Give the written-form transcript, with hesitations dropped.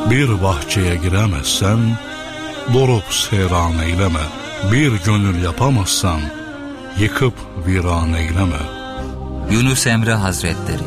Bir bahçeye giremezsen dorup seyran eyleme. Bir gönül yapamazsan yıkıp viran eyleme. Yunus Emre Hazretleri.